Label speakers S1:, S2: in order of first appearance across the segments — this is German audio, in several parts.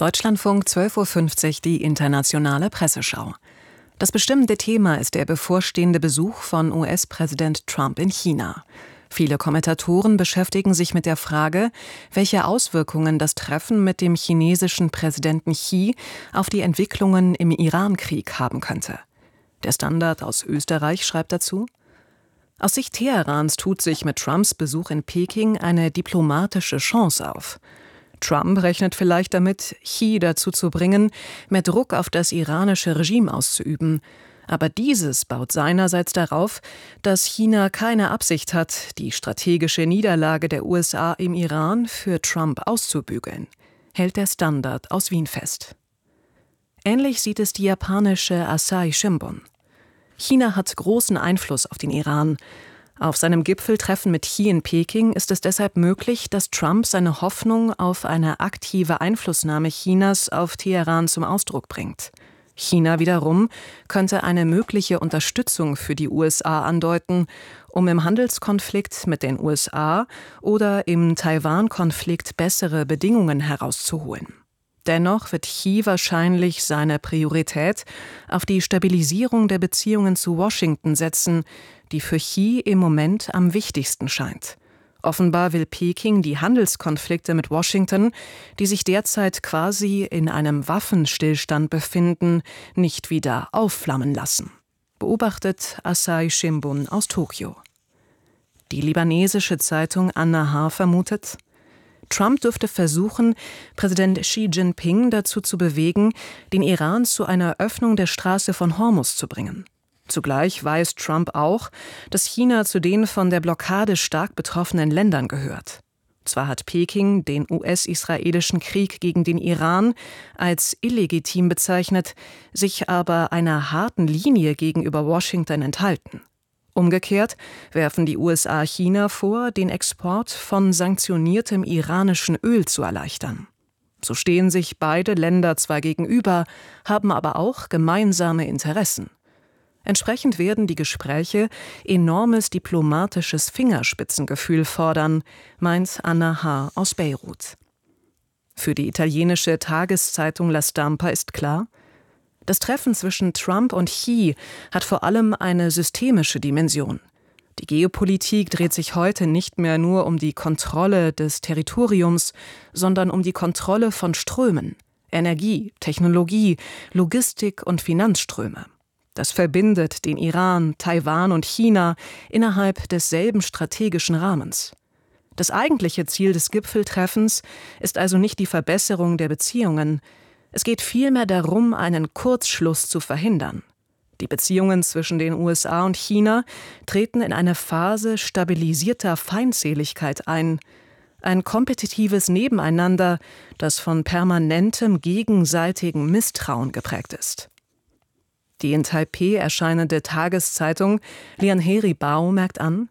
S1: Deutschlandfunk 12.50 Uhr, die internationale Presseschau. Das bestimmende Thema ist der bevorstehende Besuch von US-Präsident Trump in China. Viele Kommentatoren beschäftigen sich mit der Frage, welche Auswirkungen das Treffen mit dem chinesischen Präsidenten Xi auf die Entwicklungen im Iran-Krieg haben könnte. Der Standard aus Österreich schreibt dazu: Aus Sicht Teherans tut sich mit Trumps Besuch in Peking eine diplomatische Chance auf. Trump rechnet vielleicht damit, Xi dazu zu bringen, mehr Druck auf das iranische Regime auszuüben. Aber dieses baut seinerseits darauf, dass China keine Absicht hat, die strategische Niederlage der USA im Iran für Trump auszubügeln, hält der Standard aus Wien fest. Ähnlich sieht es die japanische Asahi Shimbun. China hat großen Einfluss auf den Iran. Auf seinem Gipfeltreffen mit Xi in Peking ist es deshalb möglich, dass Trump seine Hoffnung auf eine aktive Einflussnahme Chinas auf Teheran zum Ausdruck bringt. China wiederum könnte eine mögliche Unterstützung für die USA andeuten, um im Handelskonflikt mit den USA oder im Taiwan-Konflikt bessere Bedingungen herauszuholen. Dennoch wird Xi wahrscheinlich seine Priorität auf die Stabilisierung der Beziehungen zu Washington setzen, die für Xi im Moment am wichtigsten scheint. Offenbar will Peking die Handelskonflikte mit Washington, die sich derzeit quasi in einem Waffenstillstand befinden, nicht wieder aufflammen lassen. Beobachtet Asahi Shimbun aus Tokio. Die libanesische Zeitung An-Nahar vermutet: Trump dürfte versuchen, Präsident Xi Jinping dazu zu bewegen, den Iran zu einer Öffnung der Straße von Hormuz zu bringen. Zugleich weiß Trump auch, dass China zu den von der Blockade stark betroffenen Ländern gehört. Zwar hat Peking den US-israelischen Krieg gegen den Iran als illegitim bezeichnet, sich aber einer harten Linie gegenüber Washington enthalten. Umgekehrt werfen die USA China vor, den Export von sanktioniertem iranischen Öl zu erleichtern. So stehen sich beide Länder zwar gegenüber, haben aber auch gemeinsame Interessen. Entsprechend werden die Gespräche enormes diplomatisches Fingerspitzengefühl fordern, meint An-Nahar aus Beirut. Für die italienische Tageszeitung La Stampa ist klar: Das Treffen zwischen Trump und Xi hat vor allem eine systemische Dimension. Die Geopolitik dreht sich heute nicht mehr nur um die Kontrolle des Territoriums, sondern um die Kontrolle von Strömen, Energie, Technologie, Logistik und Finanzströme. Das verbindet den Iran, Taiwan und China innerhalb desselben strategischen Rahmens. Das eigentliche Ziel des Gipfeltreffens ist also nicht die Verbesserung der Beziehungen. Es geht vielmehr darum, einen Kurzschluss zu verhindern. Die Beziehungen zwischen den USA und China treten in eine Phase stabilisierter Feindseligkeit ein. Ein kompetitives Nebeneinander, das von permanentem gegenseitigen Misstrauen geprägt ist. Die in Taipeh erscheinende Tageszeitung Lianhe Bao merkt an: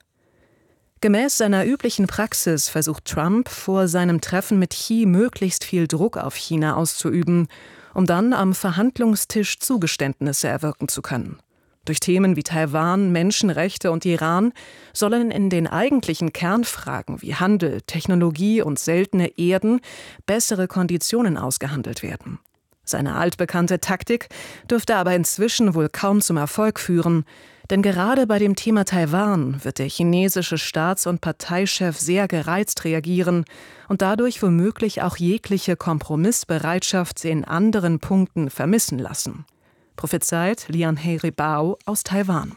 S1: Gemäß seiner üblichen Praxis versucht Trump vor seinem Treffen mit Xi möglichst viel Druck auf China auszuüben, um dann am Verhandlungstisch Zugeständnisse erwirken zu können. Durch Themen wie Taiwan, Menschenrechte und Iran sollen in den eigentlichen Kernfragen wie Handel, Technologie und seltene Erden bessere Konditionen ausgehandelt werden. Seine altbekannte Taktik dürfte aber inzwischen wohl kaum zum Erfolg führen, denn gerade bei dem Thema Taiwan wird der chinesische Staats- und Parteichef sehr gereizt reagieren und dadurch womöglich auch jegliche Kompromissbereitschaft in anderen Punkten vermissen lassen, prophezeit Lianhe Bao aus Taiwan.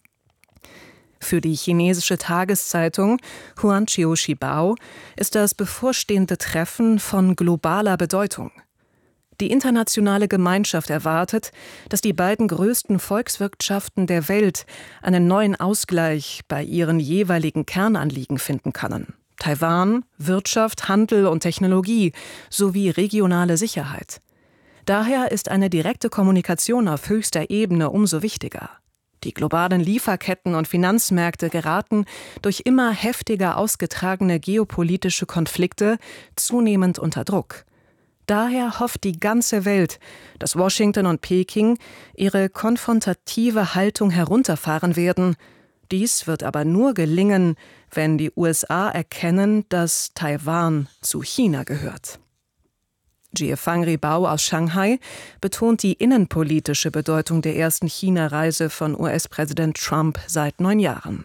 S1: Für die chinesische Tageszeitung Huanqiu Shibao ist das bevorstehende Treffen von globaler Bedeutung. Die internationale Gemeinschaft erwartet, dass die beiden größten Volkswirtschaften der Welt einen neuen Ausgleich bei ihren jeweiligen Kernanliegen finden können: Taiwan, Wirtschaft, Handel und Technologie sowie regionale Sicherheit. Daher ist eine direkte Kommunikation auf höchster Ebene umso wichtiger. Die globalen Lieferketten und Finanzmärkte geraten durch immer heftiger ausgetragene geopolitische Konflikte zunehmend unter Druck. Daher hofft die ganze Welt, dass Washington und Peking ihre konfrontative Haltung herunterfahren werden. Dies wird aber nur gelingen, wenn die USA erkennen, dass Taiwan zu China gehört. Jiefang Ribao aus Shanghai betont die innenpolitische Bedeutung der ersten China-Reise von US-Präsident Trump seit 9 Jahren.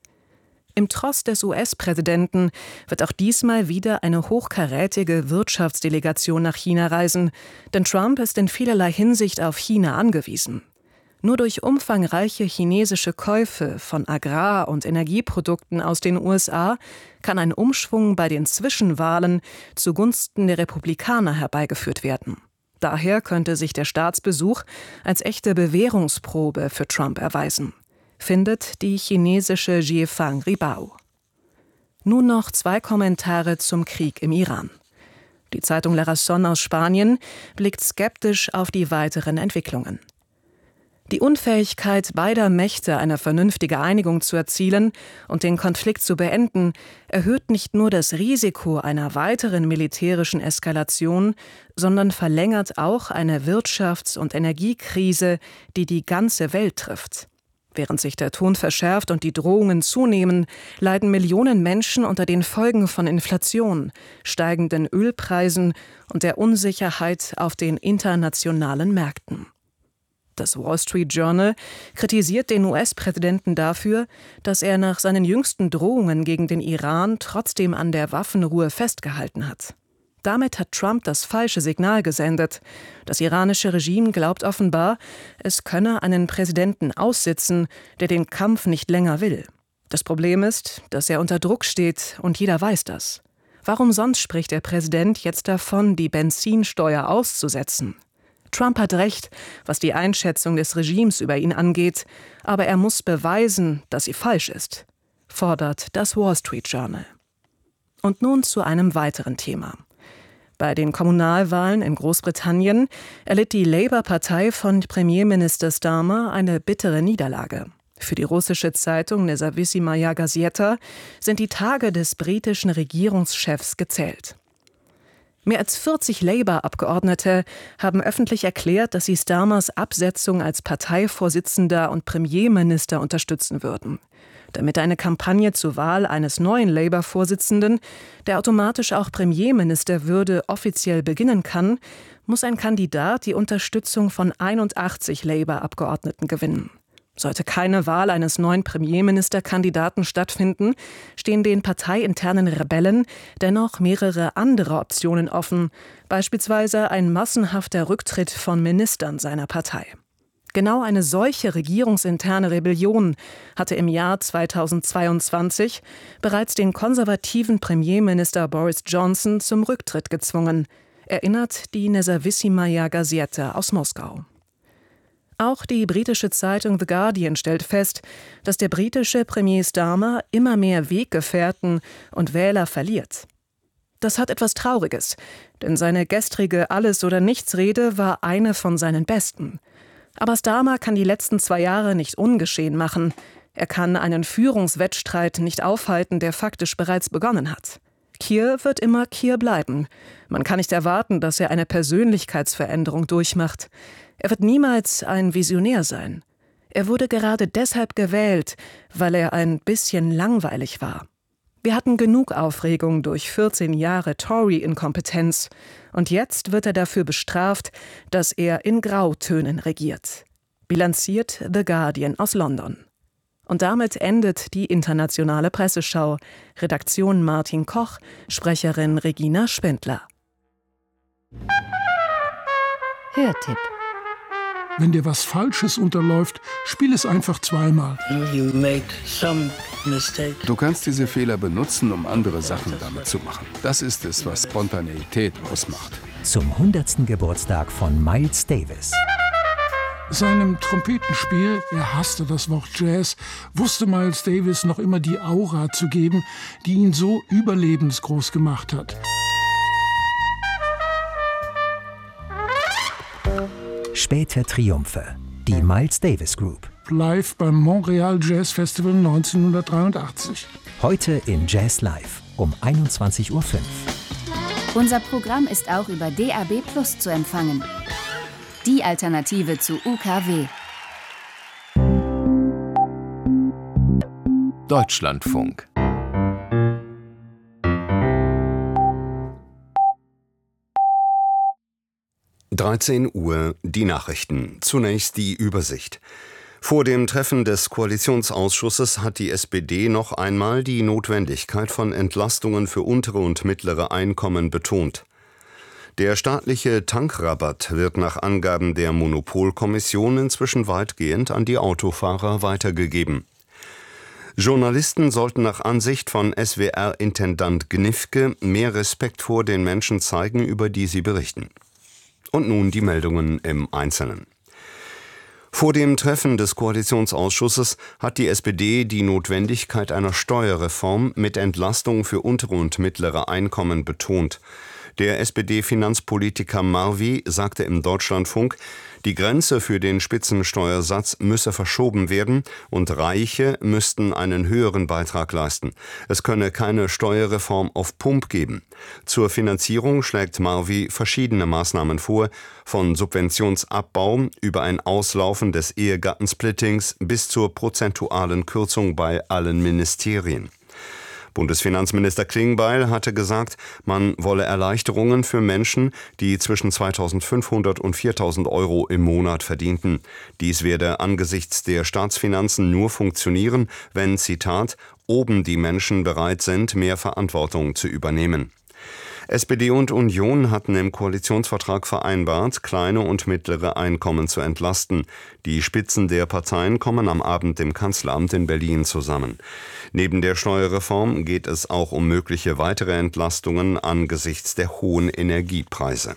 S1: Im Tross des US-Präsidenten wird auch diesmal wieder eine hochkarätige Wirtschaftsdelegation nach China reisen, denn Trump ist in vielerlei Hinsicht auf China angewiesen. Nur durch umfangreiche chinesische Käufe von Agrar- und Energieprodukten aus den USA kann ein Umschwung bei den Zwischenwahlen zugunsten der Republikaner herbeigeführt werden. Daher könnte sich der Staatsbesuch als echte Bewährungsprobe für Trump erweisen, findet die chinesische Jiefang Ribao. Nun noch 2 Kommentare zum Krieg im Iran. Die Zeitung La Razón aus Spanien blickt skeptisch auf die weiteren Entwicklungen. Die Unfähigkeit beider Mächte, eine vernünftige Einigung zu erzielen und den Konflikt zu beenden, erhöht nicht nur das Risiko einer weiteren militärischen Eskalation, sondern verlängert auch eine Wirtschafts- und Energiekrise, die die ganze Welt trifft. Während sich der Ton verschärft und die Drohungen zunehmen, leiden Millionen Menschen unter den Folgen von Inflation, steigenden Ölpreisen und der Unsicherheit auf den internationalen Märkten. Das Wall Street Journal kritisiert den US-Präsidenten dafür, dass er nach seinen jüngsten Drohungen gegen den Iran trotzdem an der Waffenruhe festgehalten hat. Damit hat Trump das falsche Signal gesendet. Das iranische Regime glaubt offenbar, es könne einen Präsidenten aussitzen, der den Kampf nicht länger will. Das Problem ist, dass er unter Druck steht und jeder weiß das. Warum sonst spricht der Präsident jetzt davon, die Benzinsteuer auszusetzen? Trump hat recht, was die Einschätzung des Regimes über ihn angeht, aber er muss beweisen, dass sie falsch ist, fordert das Wall Street Journal. Und nun zu einem weiteren Thema. Bei den Kommunalwahlen in Großbritannien erlitt die Labour-Partei von Premierminister Starmer eine bittere Niederlage. Für die russische Zeitung Nezawissimaya Gazeta sind die Tage des britischen Regierungschefs gezählt. Mehr als 40 Labour-Abgeordnete haben öffentlich erklärt, dass sie Starmers Absetzung als Parteivorsitzender und Premierminister unterstützen würden. Damit eine Kampagne zur Wahl eines neuen Labour-Vorsitzenden, der automatisch auch Premierminister würde, offiziell beginnen kann, muss ein Kandidat die Unterstützung von 81 Labour-Abgeordneten gewinnen. Sollte keine Wahl eines neuen Premierministerkandidaten stattfinden, stehen den parteiinternen Rebellen dennoch mehrere andere Optionen offen, beispielsweise ein massenhafter Rücktritt von Ministern seiner Partei. Genau eine solche regierungsinterne Rebellion hatte im Jahr 2022 bereits den konservativen Premierminister Boris Johnson zum Rücktritt gezwungen, erinnert die Nezawissimaya Gazeta aus Moskau. Auch die britische Zeitung The Guardian stellt fest, dass der britische Premier Starmer immer mehr Weggefährten und Wähler verliert. Das hat etwas Trauriges, denn seine gestrige Alles-oder-nichts-Rede war eine von seinen besten. Aber Starmer kann die letzten 2 Jahre nicht ungeschehen machen. Er kann einen Führungswettstreit nicht aufhalten, der faktisch bereits begonnen hat. Keir wird immer Keir bleiben. Man kann nicht erwarten, dass er eine Persönlichkeitsveränderung durchmacht. Er wird niemals ein Visionär sein. Er wurde gerade deshalb gewählt, weil er ein bisschen langweilig war. Wir hatten genug Aufregung durch 14 Jahre Tory-Inkompetenz. Und jetzt wird er dafür bestraft, dass er in Grautönen regiert. Bilanziert The Guardian aus London. Und damit endet die internationale Presseschau. Redaktion Martin Koch, Sprecherin Regina Spindler.
S2: Hörtipp.
S3: Wenn dir was Falsches unterläuft, spiel es einfach zweimal.
S4: Du kannst diese Fehler benutzen, um andere Sachen damit zu machen. Das ist es, was Spontaneität ausmacht.
S2: Zum 100. Geburtstag von Miles Davis.
S3: Seinem Trompetenspiel, er hasste das Wort Jazz, wusste Miles Davis noch immer die Aura zu geben, die ihn so überlebensgroß gemacht hat.
S2: Späte Triumphe. Die Miles Davis Group.
S3: Live beim Montreal Jazz Festival 1983.
S2: Heute in Jazz Live um 21:05 Uhr.
S5: Unser Programm ist auch über DAB+ zu empfangen. Die Alternative zu UKW.
S6: Deutschlandfunk. 13 Uhr die Nachrichten. Zunächst die Übersicht. Vor dem Treffen des Koalitionsausschusses hat die SPD noch einmal die Notwendigkeit von Entlastungen für untere und mittlere Einkommen betont. Der staatliche Tankrabatt wird nach Angaben der Monopolkommission inzwischen weitgehend an die Autofahrer weitergegeben. Journalisten sollten nach Ansicht von SWR-Intendant Gnifke mehr Respekt vor den Menschen zeigen, über die sie berichten. Und nun die Meldungen im Einzelnen. Vor dem Treffen des Koalitionsausschusses hat die SPD die Notwendigkeit einer Steuerreform mit Entlastung für untere und mittlere Einkommen betont. Der SPD-Finanzpolitiker Marvi sagte im Deutschlandfunk, die Grenze für den Spitzensteuersatz müsse verschoben werden und Reiche müssten einen höheren Beitrag leisten. Es könne keine Steuerreform auf Pump geben. Zur Finanzierung schlägt Marvi verschiedene Maßnahmen vor, von Subventionsabbau über ein Auslaufen des Ehegattensplittings bis zur prozentualen Kürzung bei allen Ministerien. Bundesfinanzminister Klingbeil hatte gesagt, man wolle Erleichterungen für Menschen, die zwischen 2.500 und 4.000 Euro im Monat verdienten. Dies werde angesichts der Staatsfinanzen nur funktionieren, wenn, Zitat, oben die Menschen bereit sind, mehr Verantwortung zu übernehmen. SPD und Union hatten im Koalitionsvertrag vereinbart, kleine und mittlere Einkommen zu entlasten. Die Spitzen der Parteien kommen am Abend im Kanzleramt in Berlin zusammen. Neben der Steuerreform geht es auch um mögliche weitere Entlastungen angesichts der hohen Energiepreise.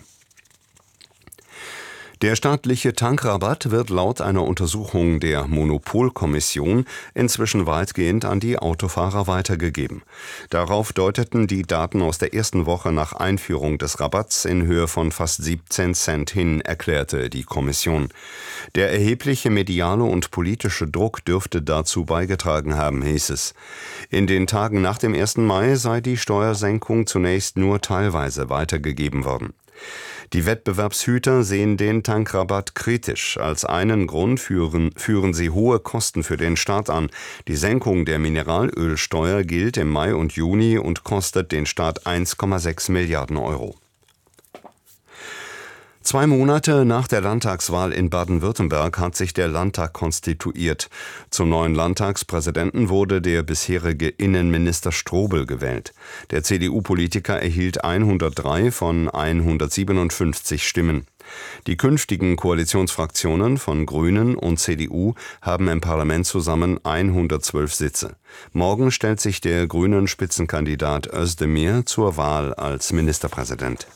S6: Der staatliche Tankrabatt wird laut einer Untersuchung der Monopolkommission inzwischen weitgehend an die Autofahrer weitergegeben. Darauf deuteten die Daten aus der ersten Woche nach Einführung des Rabatts in Höhe von fast 17 Cent hin, erklärte die Kommission. Der erhebliche mediale und politische Druck dürfte dazu beigetragen haben, hieß es. In den Tagen nach dem 1. Mai sei die Steuersenkung zunächst nur teilweise weitergegeben worden. Die Wettbewerbshüter sehen den Tankrabatt kritisch. Als einen Grund führen sie hohe Kosten für den Staat an. Die Senkung der Mineralölsteuer gilt im Mai und Juni und kostet den Staat 1,6 Milliarden Euro. 2 Monate nach der Landtagswahl in Baden-Württemberg hat sich der Landtag konstituiert. Zum neuen Landtagspräsidenten wurde der bisherige Innenminister Strobel gewählt. Der CDU-Politiker erhielt 103 von 157 Stimmen. Die künftigen Koalitionsfraktionen von Grünen und CDU haben im Parlament zusammen 112 Sitze. Morgen stellt sich der grünen Spitzenkandidat Özdemir zur Wahl als Ministerpräsident.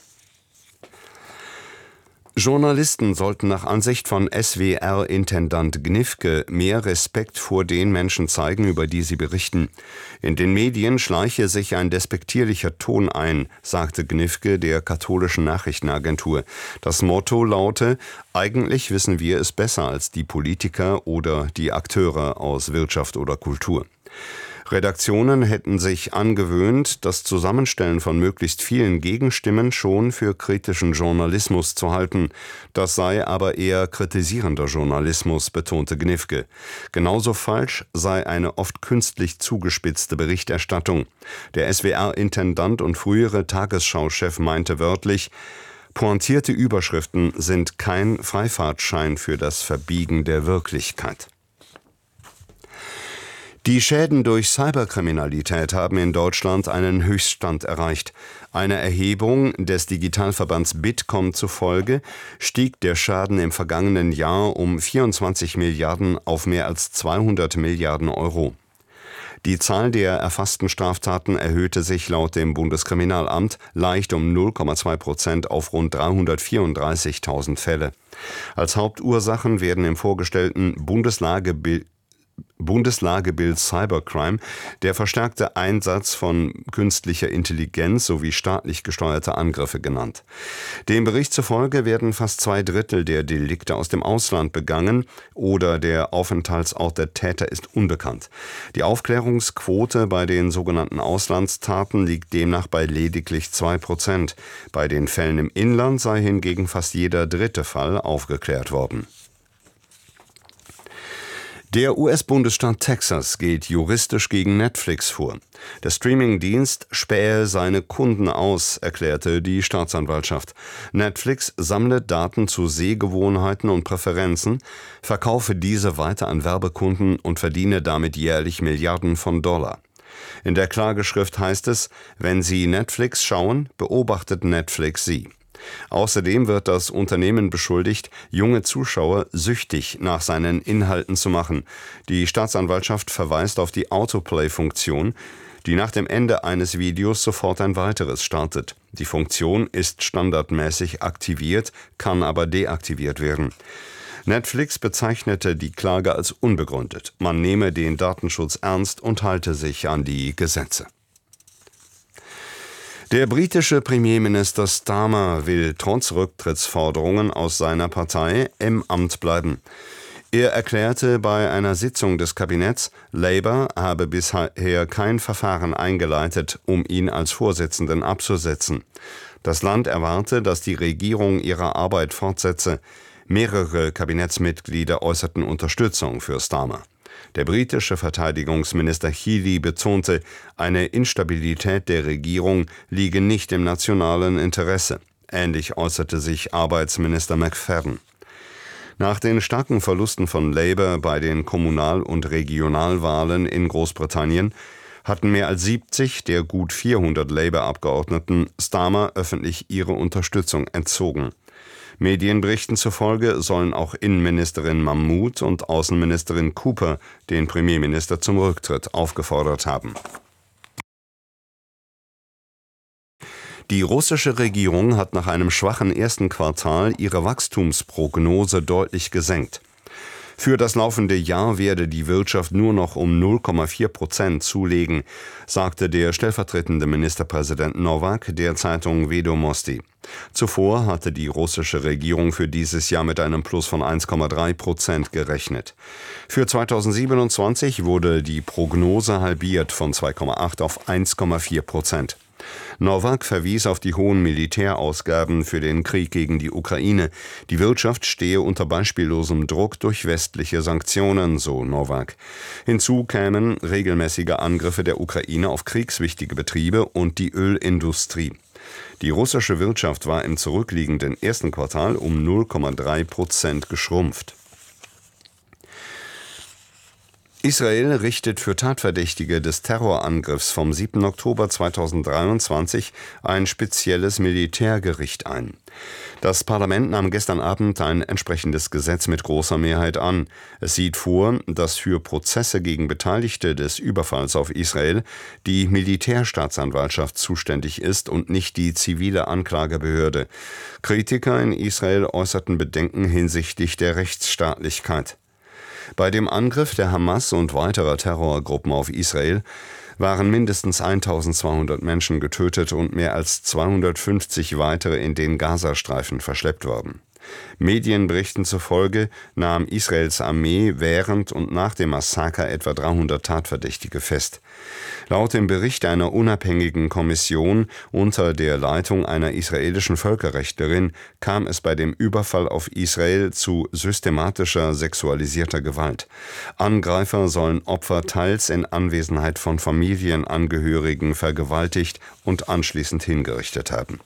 S6: Journalisten sollten nach Ansicht von SWR-Intendant Gnifke mehr Respekt vor den Menschen zeigen, über die sie berichten. In den Medien schleiche sich ein despektierlicher Ton ein, sagte Gnifke der katholischen Nachrichtenagentur. Das Motto laute: Eigentlich wissen wir es besser als die Politiker oder die Akteure aus Wirtschaft oder Kultur. Redaktionen hätten sich angewöhnt, das Zusammenstellen von möglichst vielen Gegenstimmen schon für kritischen Journalismus zu halten. Das sei aber eher kritisierender Journalismus, betonte Gnifke. Genauso falsch sei eine oft künstlich zugespitzte Berichterstattung. Der SWR-Intendant und frühere Tagesschau-Chef meinte wörtlich: Pointierte Überschriften sind kein Freifahrtschein für das Verbiegen der Wirklichkeit. Die Schäden durch Cyberkriminalität haben in Deutschland einen Höchststand erreicht. Einer Erhebung des Digitalverbands Bitkom zufolge stieg der Schaden im vergangenen Jahr um 24 Milliarden auf mehr als 200 Milliarden Euro. Die Zahl der erfassten Straftaten erhöhte sich laut dem Bundeskriminalamt leicht um 0,2% auf rund 334.000 Fälle. Als Hauptursachen werden im vorgestellten Bundeslagebild Cybercrime der verstärkte Einsatz von künstlicher Intelligenz sowie staatlich gesteuerte Angriffe genannt. Dem Bericht zufolge werden fast 2/3 der Delikte aus dem Ausland begangen oder der Aufenthaltsort der Täter ist unbekannt. Die Aufklärungsquote bei den sogenannten Auslandstaten liegt demnach bei lediglich 2%. Bei den Fällen im Inland sei hingegen fast jeder 3. Fall aufgeklärt worden. Der US-Bundesstaat Texas geht juristisch gegen Netflix vor. Der Streamingdienst spähe seine Kunden aus, erklärte die Staatsanwaltschaft. Netflix sammle Daten zu Sehgewohnheiten und Präferenzen, verkaufe diese weiter an Werbekunden und verdiene damit jährlich Milliarden von Dollar. In der Klageschrift heißt es, wenn Sie Netflix schauen, beobachtet Netflix Sie. Außerdem wird das Unternehmen beschuldigt, junge Zuschauer süchtig nach seinen Inhalten zu machen. Die Staatsanwaltschaft verweist auf die Autoplay-Funktion, die nach dem Ende eines Videos sofort ein weiteres startet. Die Funktion ist standardmäßig aktiviert, kann aber deaktiviert werden. Netflix bezeichnete die Klage als unbegründet. Man nehme den Datenschutz ernst und halte sich an die Gesetze. Der britische Premierminister Starmer will trotz Rücktrittsforderungen aus seiner Partei im Amt bleiben. Er erklärte bei einer Sitzung des Kabinetts, Labour habe bisher kein Verfahren eingeleitet, um ihn als Vorsitzenden abzusetzen. Das Land erwarte, dass die Regierung ihre Arbeit fortsetze. Mehrere Kabinettsmitglieder äußerten Unterstützung für Starmer. Der britische Verteidigungsminister Healey betonte, eine Instabilität der Regierung liege nicht im nationalen Interesse. Ähnlich äußerte sich Arbeitsminister McFadden. Nach den starken Verlusten von Labour bei den Kommunal- und Regionalwahlen in Großbritannien hatten mehr als 70 der gut 400 Labour-Abgeordneten Starmer öffentlich ihre Unterstützung entzogen. Medienberichten zufolge sollen auch Innenministerin Mahmood und Außenministerin Cooper den Premierminister zum Rücktritt aufgefordert haben. Die russische Regierung hat nach einem schwachen ersten Quartal ihre Wachstumsprognose deutlich gesenkt. Für das laufende Jahr werde die Wirtschaft nur noch um 0,4% zulegen, sagte der stellvertretende Ministerpräsident Nowak der Zeitung Vedomosti. Zuvor hatte die russische Regierung für dieses Jahr mit einem Plus von 1,3% gerechnet. Für 2027 wurde die Prognose halbiert von 2,8 auf 1,4%. Nowak verwies auf die hohen Militärausgaben für den Krieg gegen die Ukraine. Die Wirtschaft stehe unter beispiellosem Druck durch westliche Sanktionen, so Nowak. Hinzu kämen regelmäßige Angriffe der Ukraine auf kriegswichtige Betriebe und die Ölindustrie. Die russische Wirtschaft war im zurückliegenden ersten Quartal um 0,3% geschrumpft. Israel richtet für Tatverdächtige des Terrorangriffs vom 7. Oktober 2023 ein spezielles Militärgericht ein. Das Parlament nahm gestern Abend ein entsprechendes Gesetz mit großer Mehrheit an. Es sieht vor, dass für Prozesse gegen Beteiligte des Überfalls auf Israel die Militärstaatsanwaltschaft zuständig ist und nicht die zivile Anklagebehörde. Kritiker in Israel äußerten Bedenken hinsichtlich der Rechtsstaatlichkeit. Bei dem Angriff der Hamas und weiterer Terrorgruppen auf Israel waren mindestens 1200 Menschen getötet und mehr als 250 weitere in den Gazastreifen verschleppt worden. Medienberichten zufolge nahm Israels Armee während und nach dem Massaker etwa 300 Tatverdächtige fest. Laut dem Bericht einer unabhängigen Kommission unter der Leitung einer israelischen Völkerrechtlerin kam es bei dem Überfall auf Israel zu systematischer sexualisierter Gewalt. Angreifer sollen Opfer teils in Anwesenheit von Familienangehörigen vergewaltigt und anschließend hingerichtet haben.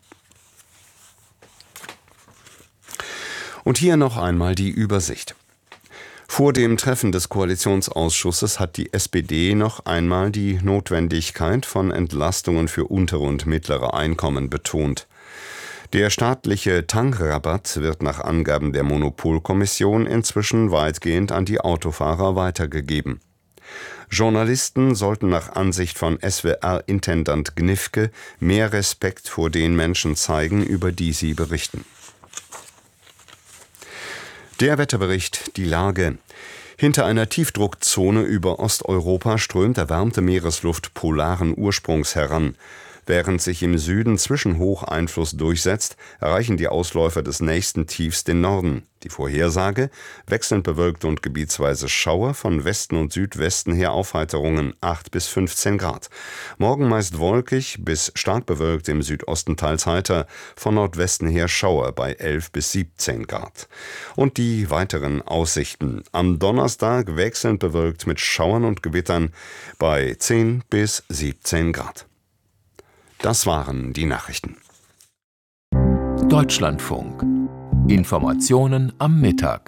S6: Und hier noch einmal die Übersicht. Vor dem Treffen des Koalitionsausschusses hat die SPD noch einmal die Notwendigkeit von Entlastungen für untere und mittlere Einkommen betont. Der staatliche Tankrabatt wird nach Angaben der Monopolkommission inzwischen weitgehend an die Autofahrer weitergegeben. Journalisten sollten nach Ansicht von SWR-Intendant Gnifke mehr Respekt vor den Menschen zeigen, über die sie berichten. Der Wetterbericht, die Lage. Hinter einer Tiefdruckzone über Osteuropa strömt erwärmte Meeresluft polaren Ursprungs heran. Während sich im Süden Zwischenhocheinfluss durchsetzt, erreichen die Ausläufer des nächsten Tiefs den Norden. Die Vorhersage: wechselnd bewölkt und gebietsweise Schauer, von Westen und Südwesten her Aufheiterungen 8 bis 15 Grad. Morgen meist wolkig bis stark bewölkt, im Südosten teils heiter, von Nordwesten her Schauer bei 11 bis 17 Grad. Und die weiteren Aussichten: am Donnerstag wechselnd bewölkt mit Schauern und Gewittern bei 10 bis 17 Grad. Das waren die Nachrichten.
S7: Deutschlandfunk. Informationen am Mittag.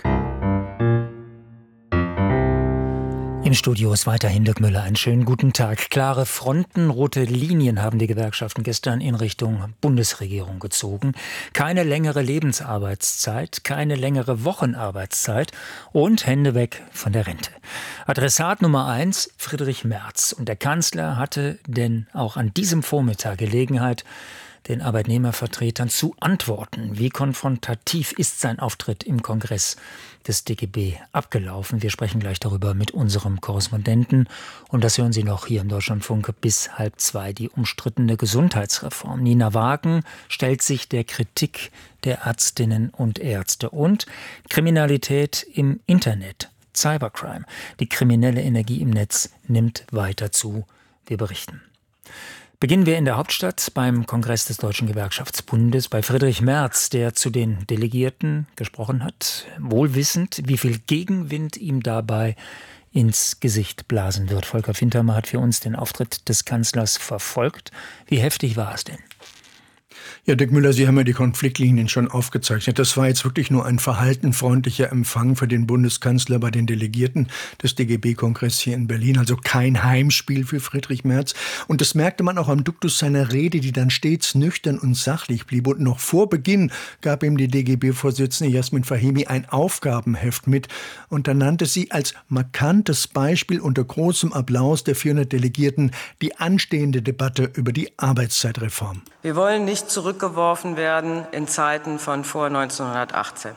S8: Im Studio ist weiterhin Dirk Müller. Einen schönen guten Tag. Klare Fronten, rote Linien haben die Gewerkschaften gestern in Richtung Bundesregierung gezogen. Keine längere Lebensarbeitszeit, keine längere Wochenarbeitszeit und Hände weg von der Rente. Adressat Nummer 1, Friedrich Merz. Und der Kanzler hatte denn auch an diesem Vormittag Gelegenheit, den Arbeitnehmervertretern zu antworten. Wie konfrontativ ist sein Auftritt im Kongress des DGB abgelaufen? Wir sprechen gleich darüber mit unserem Korrespondenten. Und das hören Sie noch hier im Deutschlandfunk bis 1:30, die umstrittene Gesundheitsreform. Nina Wagen stellt sich der Kritik der Ärztinnen und Ärzte. Und Kriminalität im Internet, Cybercrime. Die kriminelle Energie im Netz nimmt weiter zu. Wir berichten. Beginnen wir in der Hauptstadt beim Kongress des Deutschen Gewerkschaftsbundes bei Friedrich Merz, der zu den Delegierten gesprochen hat, wohl wissend, wie viel Gegenwind ihm dabei ins Gesicht blasen wird. Volker Fintermer hat für uns den Auftritt des Kanzlers verfolgt. Wie heftig war es denn?
S9: Ja, Dirk Müller, Sie haben ja die Konfliktlinien schon aufgezeichnet. Das war jetzt wirklich nur ein verhaltenfreundlicher Empfang für den Bundeskanzler bei den Delegierten des DGB-Kongresses hier in Berlin. Also kein Heimspiel für Friedrich Merz. Und das merkte man auch am Duktus seiner Rede, die dann stets nüchtern und sachlich blieb. Und noch vor Beginn gab ihm die DGB-Vorsitzende Jasmin Fahimi ein Aufgabenheft mit. Und dann nannte sie als markantes Beispiel unter großem Applaus der 400 Delegierten die anstehende Debatte über die Arbeitszeitreform.
S10: Wir wollen nicht zurückgeworfen werden in Zeiten von vor 1918.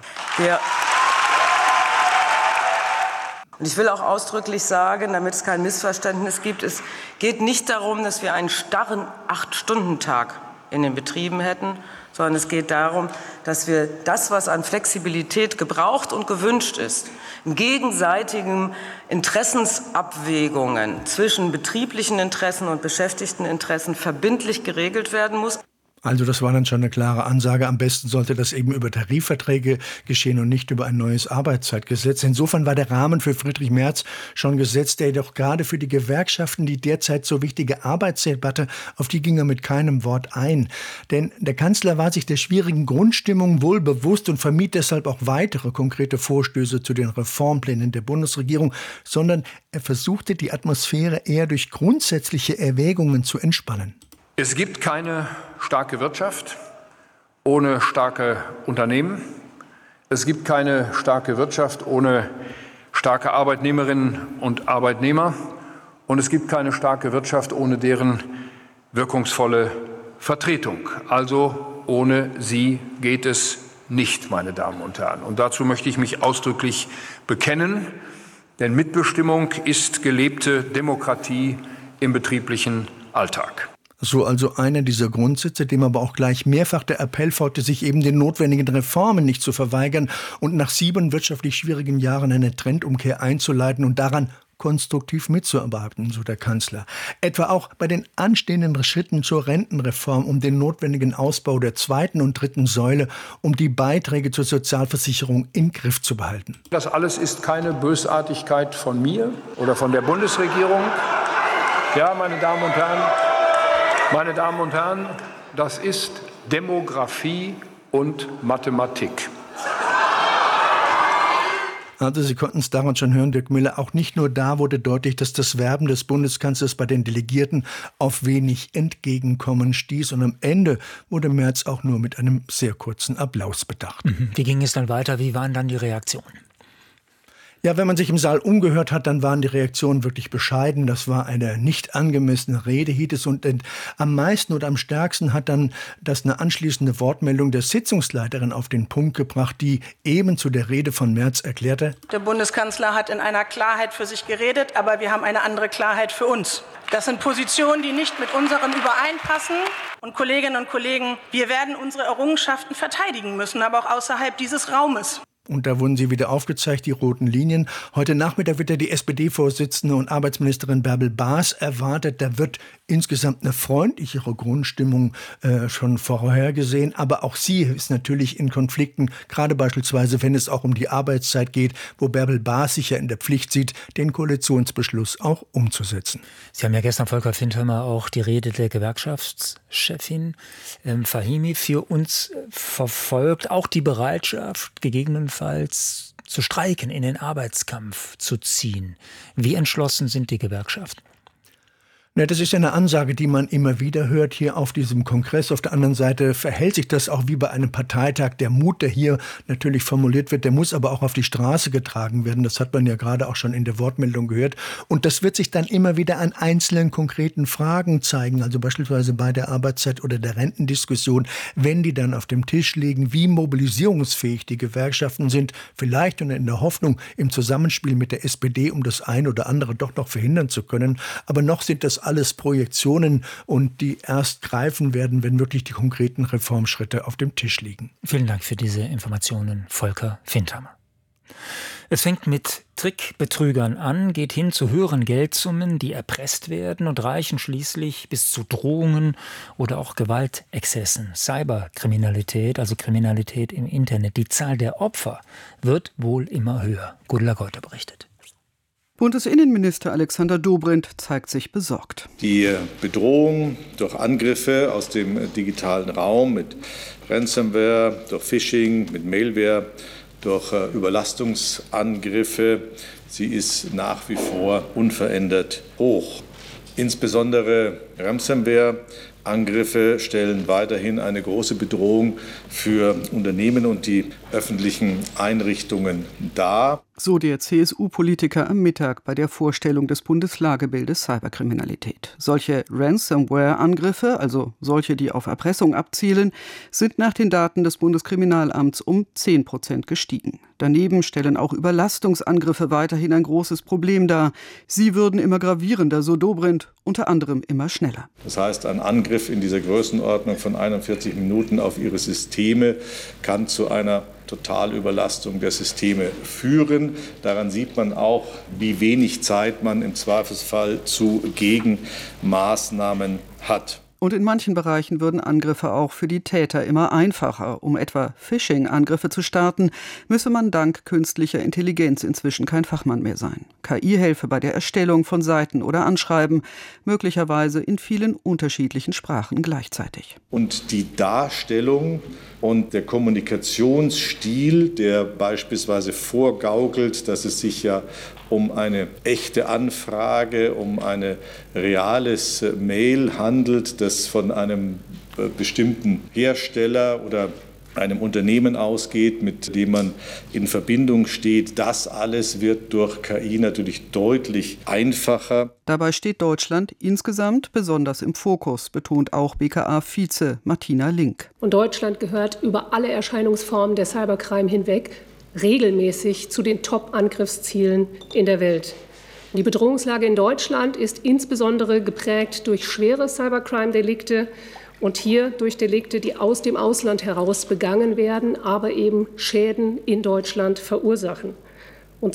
S10: Und ich will auch ausdrücklich sagen, damit es kein Missverständnis gibt, es geht nicht darum, dass wir einen starren 8-Stunden-Tag in den Betrieben hätten, sondern es geht darum, dass wir das, was an Flexibilität gebraucht und gewünscht ist, in gegenseitigen Interessensabwägungen zwischen betrieblichen Interessen und Beschäftigteninteressen verbindlich geregelt werden muss.
S9: Also das war dann schon eine klare Ansage. Am besten sollte das eben über Tarifverträge geschehen und nicht über ein neues Arbeitszeitgesetz. Insofern war der Rahmen für Friedrich Merz schon gesetzt, der jedoch gerade für die Gewerkschaften die derzeit so wichtige Arbeitsdebatte, auf die ging er mit keinem Wort ein. Denn der Kanzler war sich der schwierigen Grundstimmung wohl bewusst und vermied deshalb auch weitere konkrete Vorstöße zu den Reformplänen der Bundesregierung, sondern er versuchte die Atmosphäre eher durch grundsätzliche Erwägungen zu entspannen.
S11: Es gibt keine starke Wirtschaft ohne starke Unternehmen. Es gibt keine starke Wirtschaft ohne starke Arbeitnehmerinnen und Arbeitnehmer. Und es gibt keine starke Wirtschaft ohne deren wirkungsvolle Vertretung. Also ohne sie geht es nicht, meine Damen und Herren. Und dazu möchte ich mich ausdrücklich bekennen, denn Mitbestimmung ist gelebte Demokratie im betrieblichen Alltag.
S9: So also einer dieser Grundsätze, dem aber auch gleich mehrfach der Appell folgte, sich eben den notwendigen Reformen nicht zu verweigern und nach 7 wirtschaftlich schwierigen Jahren eine Trendumkehr einzuleiten und daran konstruktiv mitzuarbeiten, so der Kanzler. Etwa auch bei den anstehenden Schritten zur Rentenreform, um den notwendigen Ausbau der 2. und 3. Säule, um die Beiträge zur Sozialversicherung im Griff zu behalten.
S11: Das alles ist keine Bösartigkeit von mir oder von der Bundesregierung. Ja, meine Damen und Herren, das ist Demografie und Mathematik.
S9: Also Sie konnten es daran schon hören, Dirk Müller, auch nicht nur da wurde deutlich, dass das Werben des Bundeskanzlers bei den Delegierten auf wenig Entgegenkommen stieß. Und am Ende wurde Merz auch nur mit einem sehr kurzen Applaus bedacht.
S8: Wie ging es dann weiter? Wie waren dann die Reaktionen?
S9: Ja, wenn man sich im Saal umgehört hat, dann waren die Reaktionen wirklich bescheiden. Das war eine nicht angemessene Rede, hieß es. Und am meisten oder am stärksten hat dann das eine anschließende Wortmeldung der Sitzungsleiterin auf den Punkt gebracht, die eben zu der Rede von Merz erklärte:
S12: Der Bundeskanzler hat in einer Klarheit für sich geredet, aber wir haben eine andere Klarheit für uns. Das sind Positionen, die nicht mit unseren übereinpassen. Und Kolleginnen und Kollegen, wir werden unsere Errungenschaften verteidigen müssen, aber auch außerhalb dieses Raumes.
S9: Und da wurden sie wieder aufgezeigt, die roten Linien. Heute Nachmittag wird ja die SPD-Vorsitzende und Arbeitsministerin Bärbel Baas erwartet. Da wird insgesamt eine freundlichere Grundstimmung schon vorhergesehen. Aber auch sie ist natürlich in Konflikten, gerade beispielsweise, wenn es auch um die Arbeitszeit geht, wo Bärbel Baas sich ja in der Pflicht sieht, den Koalitionsbeschluss auch umzusetzen.
S8: Sie haben ja gestern, Volker Fintheimer, auch die Rede der Gewerkschaftschefin Fahimi für uns verfolgt. Auch die Bereitschaft, gegebenenfalls zu streiken, in den Arbeitskampf zu ziehen. Wie entschlossen sind die Gewerkschaften?
S9: Ja, das ist ja eine Ansage, die man immer wieder hört hier auf diesem Kongress. Auf der anderen Seite verhält sich das auch wie bei einem Parteitag. Der Mut, der hier natürlich formuliert wird, der muss aber auch auf die Straße getragen werden. Das hat man ja gerade auch schon in der Wortmeldung gehört. Und das wird sich dann immer wieder an einzelnen konkreten Fragen zeigen. Also beispielsweise bei der Arbeitszeit oder der Rentendiskussion, wenn die dann auf dem Tisch liegen, wie mobilisierungsfähig die Gewerkschaften sind. Vielleicht und in der Hoffnung im Zusammenspiel mit der SPD, um das eine oder andere doch noch verhindern zu können. Aber noch sind das alles Projektionen und die erst greifen werden, wenn wirklich die konkreten Reformschritte auf dem Tisch liegen.
S8: Vielen Dank für diese Informationen, Volker Fintheimer. Es fängt mit Trickbetrügern an, geht hin zu höheren Geldsummen, die erpresst werden und reichen schließlich bis zu Drohungen oder auch Gewaltexzessen. Cyberkriminalität, also Kriminalität im Internet. Die Zahl der Opfer wird wohl immer höher. Gudula Geuter berichtet.
S13: Bundesinnenminister Alexander Dobrindt zeigt sich besorgt.
S14: Die Bedrohung durch Angriffe aus dem digitalen Raum mit Ransomware, durch Phishing, mit Malware, durch Überlastungsangriffe, sie ist nach wie vor unverändert hoch. Insbesondere Ransomware-Angriffe stellen weiterhin eine große Bedrohung für Unternehmen und die öffentlichen Einrichtungen dar.
S13: So der CSU-Politiker am Mittag bei der Vorstellung des Bundeslagebildes Cyberkriminalität. Solche Ransomware-Angriffe, also solche, die auf Erpressung abzielen, sind nach den Daten des Bundeskriminalamts um 10% gestiegen. Daneben stellen auch Überlastungsangriffe weiterhin ein großes Problem dar. Sie würden immer gravierender, so Dobrindt, unter anderem immer schneller.
S14: Das heißt, ein Angriff in dieser Größenordnung von 41 Minuten auf ihre Systeme kann zu einer Totalüberlastung der Systeme führen. Daran sieht man auch, wie wenig Zeit man im Zweifelsfall zu Gegenmaßnahmen hat.
S13: Und in manchen Bereichen würden Angriffe auch für die Täter immer einfacher. Um etwa Phishing-Angriffe zu starten, müsse man dank künstlicher Intelligenz inzwischen kein Fachmann mehr sein. KI helfe bei der Erstellung von Seiten oder Anschreiben, möglicherweise in vielen unterschiedlichen Sprachen gleichzeitig.
S14: Und die Darstellung und der Kommunikationsstil, der beispielsweise vorgaukelt, dass es sich ja um eine echte Anfrage, um ein reales Mail handelt, das von einem bestimmten Hersteller oder einem Unternehmen ausgeht, mit dem man in Verbindung steht. Das alles wird durch KI natürlich deutlich einfacher.
S13: Dabei steht Deutschland insgesamt besonders im Fokus, betont auch BKA-Vize Martina Link.
S15: Und Deutschland gehört über alle Erscheinungsformen der Cybercrime hinweg regelmäßig zu den Top-Angriffszielen in der Welt. Die Bedrohungslage in Deutschland ist insbesondere geprägt durch schwere Cybercrime-Delikte und hier durch Delikte, die aus dem Ausland heraus begangen werden, aber eben Schäden in Deutschland verursachen. Und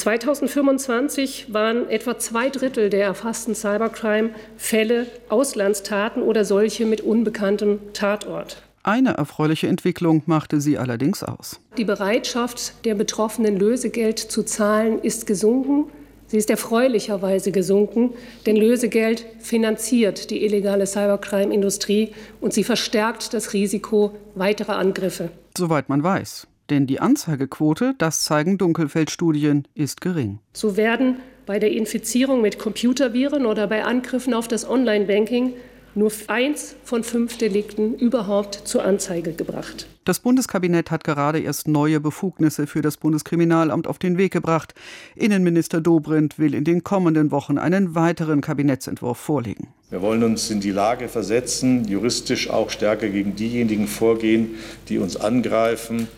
S15: 2025 waren etwa 2/3 der erfassten Cybercrime-Fälle Auslandstaten oder solche mit unbekanntem Tatort.
S13: Eine erfreuliche Entwicklung machte sie allerdings aus.
S15: Die Bereitschaft der Betroffenen, Lösegeld zu zahlen, ist gesunken. Sie ist erfreulicherweise gesunken, denn Lösegeld finanziert die illegale Cybercrime-Industrie und sie verstärkt das Risiko weiterer Angriffe.
S13: Soweit man weiß. Denn die Anzeigequote, das zeigen Dunkelfeldstudien, ist gering.
S15: So werden bei der Infizierung mit Computerviren oder bei Angriffen auf das Online-Banking nur 1 von 5 Delikten überhaupt zur Anzeige gebracht.
S13: Das Bundeskabinett hat gerade erst neue Befugnisse für das Bundeskriminalamt auf den Weg gebracht. Innenminister Dobrindt will in den kommenden Wochen einen weiteren Kabinettsentwurf vorlegen.
S14: Wir wollen uns in die Lage versetzen, juristisch auch stärker gegen diejenigen vorgehen, die uns angreifen,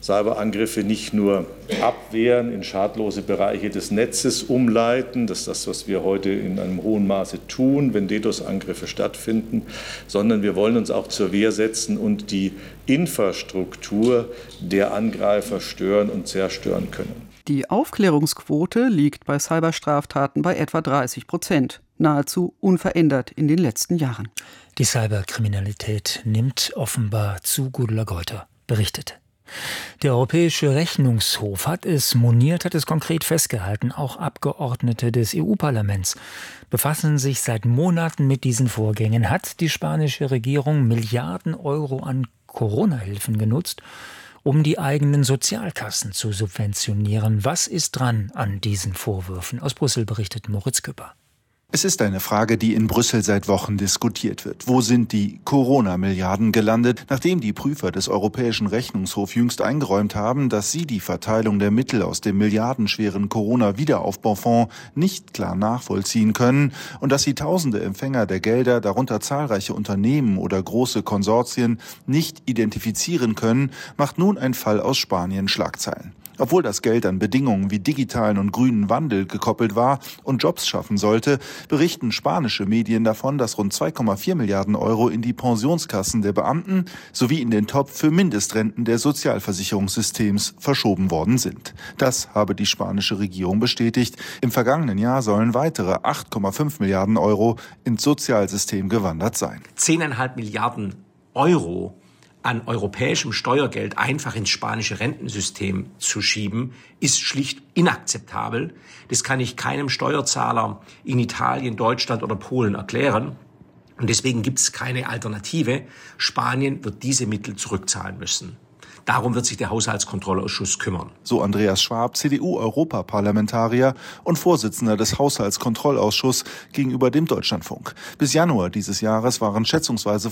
S14: Cyberangriffe nicht nur abwehren, in schadlose Bereiche des Netzes umleiten, das ist das, was wir heute in einem hohen Maße tun, wenn DDoS-Angriffe stattfinden, sondern wir wollen uns auch zur Wehr setzen und die Infrastruktur der Angreifer stören und zerstören können.
S13: Die Aufklärungsquote liegt bei Cyberstraftaten bei etwa 30%, nahezu unverändert in den letzten Jahren.
S8: Die Cyberkriminalität nimmt offenbar zu, Gudula Geuter berichtet. Der Europäische Rechnungshof hat es moniert, hat es konkret festgehalten. Auch Abgeordnete des EU-Parlaments befassen sich seit Monaten mit diesen Vorgängen. Hat die spanische Regierung Milliarden Euro an Corona-Hilfen genutzt, um die eigenen Sozialkassen zu subventionieren? Was ist dran an diesen Vorwürfen? Aus Brüssel berichtet Moritz Küpper.
S16: Es ist eine Frage, die in Brüssel seit Wochen diskutiert wird. Wo sind die Corona-Milliarden gelandet, nachdem die Prüfer des Europäischen Rechnungshofs jüngst eingeräumt haben, dass sie die Verteilung der Mittel aus dem milliardenschweren Corona-Wiederaufbaufonds nicht klar nachvollziehen können und dass sie tausende Empfänger der Gelder, darunter zahlreiche Unternehmen oder große Konsortien, nicht identifizieren können, macht nun ein Fall aus Spanien Schlagzeilen. Obwohl das Geld an Bedingungen wie digitalen und grünen Wandel gekoppelt war und Jobs schaffen sollte, berichten spanische Medien davon, dass rund 2,4 Milliarden Euro in die Pensionskassen der Beamten sowie in den Topf für Mindestrenten des Sozialversicherungssystems verschoben worden sind. Das habe die spanische Regierung bestätigt. Im vergangenen Jahr sollen weitere 8,5 Milliarden Euro ins Sozialsystem gewandert sein.
S17: 10,5 Milliarden Euro an europäischem Steuergeld einfach ins spanische Rentensystem zu schieben, ist schlicht inakzeptabel. Das kann ich keinem Steuerzahler in Italien, Deutschland oder Polen erklären. Und deswegen gibt es keine Alternative. Spanien wird diese Mittel zurückzahlen müssen. Darum wird sich der Haushaltskontrollausschuss kümmern.
S16: So Andreas Schwab, CDU-Europaparlamentarier und Vorsitzender des Haushaltskontrollausschusses gegenüber dem Deutschlandfunk. Bis Januar dieses Jahres waren schätzungsweise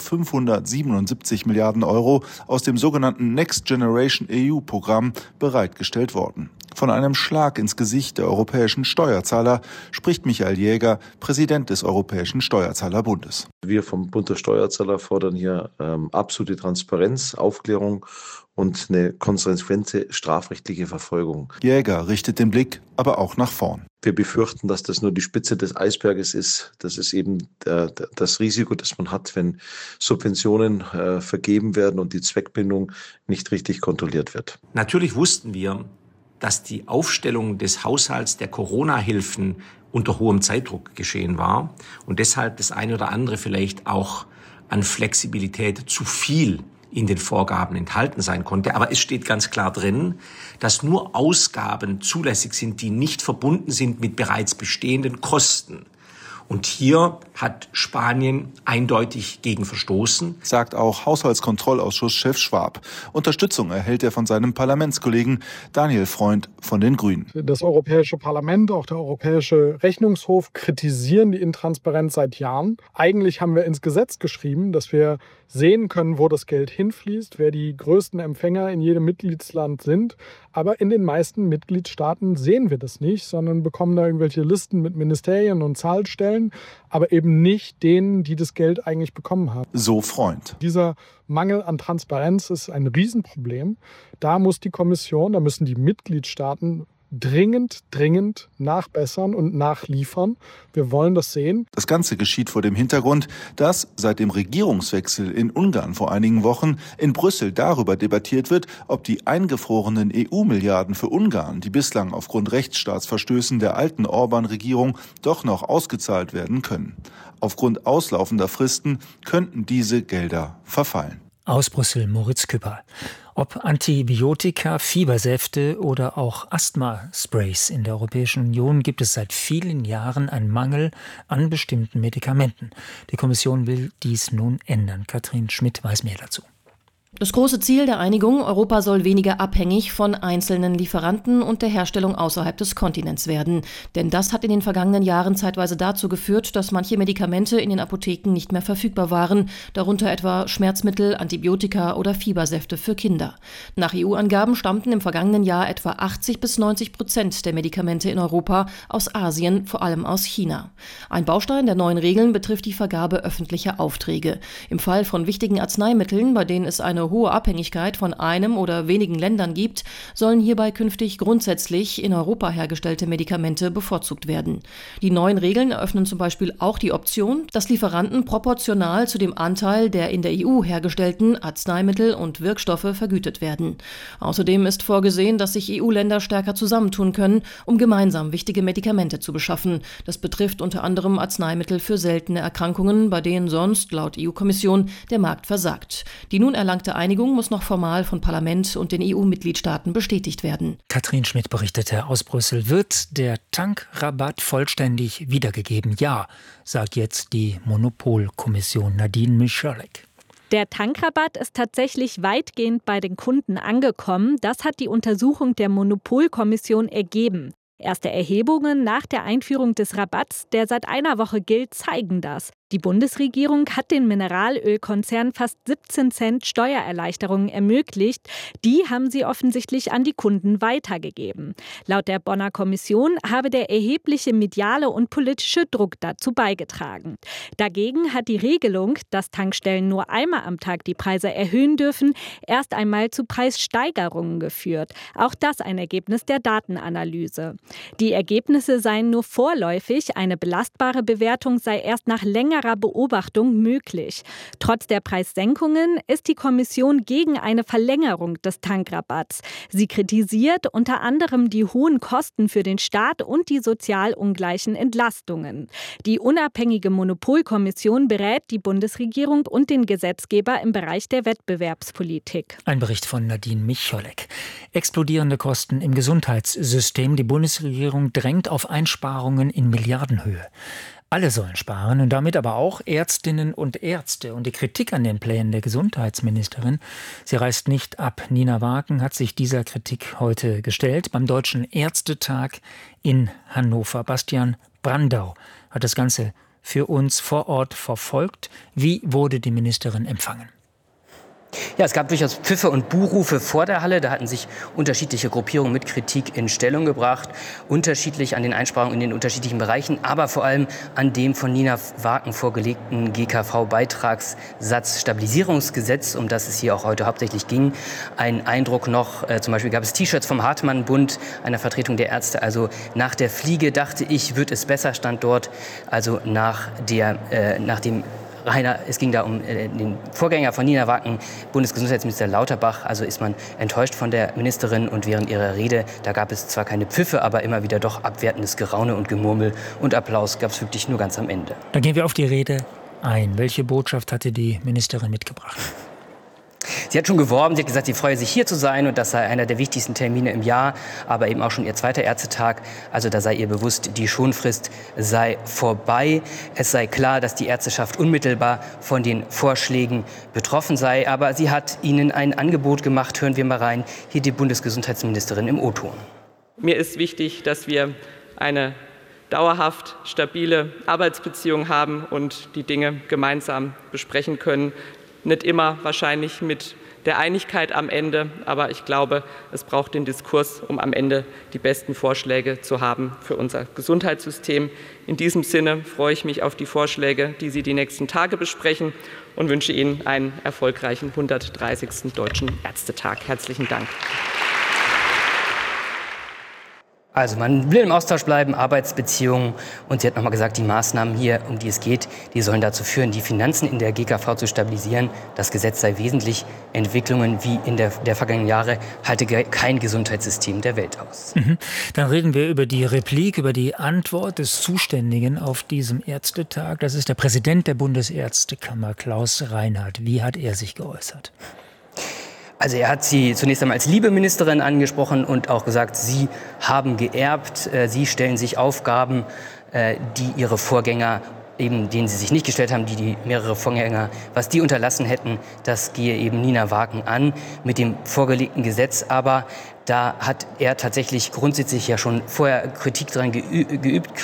S16: 577 Milliarden Euro aus dem sogenannten Next Generation EU-Programm bereitgestellt worden. Von einem Schlag ins Gesicht der europäischen Steuerzahler spricht Michael Jäger, Präsident des Europäischen Steuerzahlerbundes.
S18: Wir vom Bund der Steuerzahler fordern hier absolute Transparenz, Aufklärung und eine konsequente strafrechtliche Verfolgung.
S16: Jäger richtet den Blick aber auch nach vorn.
S18: Wir befürchten, dass das nur die Spitze des Eisberges ist. Das ist eben das Risiko, das man hat, wenn Subventionen vergeben werden und die Zweckbindung nicht richtig kontrolliert wird.
S17: Natürlich wussten wir, dass die Aufstellung des Haushalts der Corona-Hilfen unter hohem Zeitdruck geschehen war und deshalb das eine oder andere vielleicht auch an Flexibilität zu viel in den Vorgaben enthalten sein konnte. Aber es steht ganz klar drin, dass nur Ausgaben zulässig sind, die nicht verbunden sind mit bereits bestehenden Kosten. Und hier hat Spanien eindeutig gegen verstoßen.
S16: Sagt auch Haushaltskontrollausschuss-Chef Schwab. Unterstützung erhält er von seinem Parlamentskollegen Daniel Freund von den Grünen.
S19: Das Europäische Parlament, auch der Europäische Rechnungshof kritisieren die Intransparenz seit Jahren. Eigentlich haben wir ins Gesetz geschrieben, dass wir sehen können, wo das Geld hinfließt, wer die größten Empfänger in jedem Mitgliedsland sind. Aber in den meisten Mitgliedstaaten sehen wir das nicht, sondern bekommen da irgendwelche Listen mit Ministerien und Zahlstellen, aber eben nicht denen, die das Geld eigentlich bekommen haben.
S16: So Freund.
S19: Dieser Mangel an Transparenz ist ein Riesenproblem. Da muss die Kommission, da müssen die Mitgliedstaaten dringend nachbessern und nachliefern. Wir wollen das sehen.
S16: Das Ganze geschieht vor dem Hintergrund, dass seit dem Regierungswechsel in Ungarn vor einigen Wochen in Brüssel darüber debattiert wird, ob die eingefrorenen EU-Milliarden für Ungarn, die bislang aufgrund Rechtsstaatsverstößen der alten Orban-Regierung doch noch ausgezahlt werden können. Aufgrund auslaufender Fristen könnten diese Gelder verfallen.
S8: Aus Brüssel Moritz Küpper. Ob Antibiotika, Fiebersäfte oder auch Asthma-Sprays in der Europäischen Union gibt es seit vielen Jahren einen Mangel an bestimmten Medikamenten. Die Kommission will dies nun ändern. Katrin Schmidt weiß mehr dazu.
S20: Das große Ziel der Einigung, Europa soll weniger abhängig von einzelnen Lieferanten und der Herstellung außerhalb des Kontinents werden. Denn das hat in den vergangenen Jahren zeitweise dazu geführt, dass manche Medikamente in den Apotheken nicht mehr verfügbar waren, darunter etwa Schmerzmittel, Antibiotika oder Fiebersäfte für Kinder. Nach EU-Angaben stammten im vergangenen Jahr etwa 80-90% der Medikamente in Europa aus Asien, vor allem aus China. Ein Baustein der neuen Regeln betrifft die Vergabe öffentlicher Aufträge. Im Fall von wichtigen Arzneimitteln, bei denen es eine eine hohe Abhängigkeit von einem oder wenigen Ländern gibt, sollen hierbei künftig grundsätzlich in Europa hergestellte Medikamente bevorzugt werden. Die neuen Regeln eröffnen zum Beispiel auch die Option, dass Lieferanten proportional zu dem Anteil der in der EU hergestellten Arzneimittel und Wirkstoffe vergütet werden. Außerdem ist vorgesehen, dass sich EU-Länder stärker zusammentun können, um gemeinsam wichtige Medikamente zu beschaffen. Das betrifft unter anderem Arzneimittel für seltene Erkrankungen, bei denen sonst, laut EU-Kommission, der Markt versagt. Die nun erlangte Einigung muss noch formal von Parlament und den EU-Mitgliedstaaten bestätigt werden.
S8: Katrin Schmidt berichtete aus Brüssel. Wird der Tankrabatt vollständig wiedergegeben? Ja, sagt jetzt die Monopolkommission. Nadine Mischolek.
S21: Der Tankrabatt ist tatsächlich weitgehend bei den Kunden angekommen. Das hat die Untersuchung der Monopolkommission ergeben. Erste Erhebungen nach der Einführung des Rabatts, der seit einer Woche gilt, zeigen das. Die Bundesregierung hat den Mineralölkonzernen fast 17 Cent Steuererleichterungen ermöglicht. Die haben sie offensichtlich an die Kunden weitergegeben. Laut der Bonner Kommission habe der erhebliche mediale und politische Druck dazu beigetragen. Dagegen hat die Regelung, dass Tankstellen nur einmal am Tag die Preise erhöhen dürfen, erst einmal zu Preissteigerungen geführt. Auch das ein Ergebnis der Datenanalyse. Die Ergebnisse seien nur vorläufig, eine belastbare Bewertung sei erst nach längerer Beobachtung möglich. Trotz der Preissenkungen ist die Kommission gegen eine Verlängerung des Tankrabatts. Sie kritisiert unter anderem die hohen Kosten für den Staat und die sozial ungleichen Entlastungen. Die unabhängige Monopolkommission berät die Bundesregierung und den Gesetzgeber im Bereich der Wettbewerbspolitik.
S8: Ein Bericht von Nadine Micholek. Explodierende Kosten im Gesundheitssystem. Die Bundesregierung drängt auf Einsparungen in Milliardenhöhe. Alle sollen sparen und damit aber auch Ärztinnen und Ärzte. Und die Kritik an den Plänen der Gesundheitsministerin, sie reißt nicht ab. Nina Wagen hat sich dieser Kritik heute gestellt beim Deutschen Ärztetag in Hannover. Bastian Brandau hat das Ganze für uns vor Ort verfolgt. Wie wurde die Ministerin empfangen?
S22: Ja, es gab durchaus Pfiffe und Buhrufe vor der Halle. Da hatten sich unterschiedliche Gruppierungen mit Kritik in Stellung gebracht. Unterschiedlich an den Einsparungen in den unterschiedlichen Bereichen, aber vor allem an dem von Nina Wagen vorgelegten GKV-Beitragssatz-Stabilisierungsgesetz, um das es hier auch heute hauptsächlich ging. Ein Eindruck noch, zum Beispiel gab es T-Shirts vom Hartmann-Bund, einer Vertretung der Ärzte. Also nach der Fliege dachte ich, wird es besser, stand dort. Also nach dem Rainer, es ging da um den Vorgänger von Nina Wagen, Bundesgesundheitsminister Lauterbach. Also ist man enttäuscht von der Ministerin und während ihrer Rede, da gab es zwar keine Pfiffe, aber immer wieder doch abwertendes Geraune und Gemurmel und Applaus gab es wirklich nur ganz am Ende.
S8: Dann gehen wir auf die Rede ein. Welche Botschaft hatte die Ministerin mitgebracht?
S22: Sie hat schon geworben, sie hat gesagt, sie freue sich hier zu sein und das sei einer der wichtigsten Termine im Jahr, aber eben auch schon ihr zweiter Ärztetag. Also da sei ihr bewusst, die Schonfrist sei vorbei. Es sei klar, dass die Ärzteschaft unmittelbar von den Vorschlägen betroffen sei, aber sie hat ihnen ein Angebot gemacht. Hören wir mal rein, hier die Bundesgesundheitsministerin im O-Ton.
S23: Mir ist wichtig, dass wir eine dauerhaft stabile Arbeitsbeziehung haben und die Dinge gemeinsam besprechen können. Nicht immer wahrscheinlich mit der Einigkeit am Ende, aber ich glaube, es braucht den Diskurs, um am Ende die besten Vorschläge zu haben für unser Gesundheitssystem. In diesem Sinne freue ich mich auf die Vorschläge, die Sie die nächsten Tage besprechen und wünsche Ihnen einen erfolgreichen 130. Deutschen Ärztetag. Herzlichen Dank.
S22: Also man will im Austausch bleiben, Arbeitsbeziehungen. Und sie hat nochmal gesagt, die Maßnahmen hier, um die es geht, die sollen dazu führen, die Finanzen in der GKV zu stabilisieren. Das Gesetz sei wesentlich. Entwicklungen wie in der vergangenen Jahre halte kein Gesundheitssystem der Welt aus.
S8: Dann reden wir über die Replik, über die Antwort des Zuständigen auf diesem Ärztetag. Das ist der Präsident der Bundesärztekammer, Klaus Reinhardt. Wie hat er sich geäußert?
S22: Also er hat sie zunächst einmal als liebe Ministerin angesprochen und auch gesagt, sie haben geerbt, sie stellen sich Aufgaben, die ihre Vorgänger, eben denen sie sich nicht gestellt haben, die mehrere Vorgänger, was die unterlassen hätten, das gehe eben Nina Wagen an mit dem vorgelegten Gesetz. Aber da hat er tatsächlich grundsätzlich ja schon vorher Kritik dran geübt.